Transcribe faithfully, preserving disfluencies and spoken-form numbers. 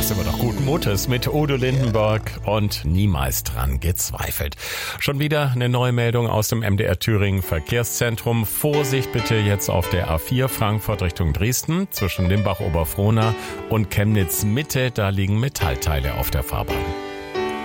sind wir doch guten Mutes mit Udo Lindenberg und niemals dran gezweifelt. Schon wieder eine neue Meldung aus dem M D R Thüringen Verkehrszentrum. Vorsicht bitte jetzt auf der A vier Frankfurt Richtung Dresden zwischen Limbach-Oberfrohna und Chemnitz Mitte. Da liegen Metallteile auf der Fahrbahn.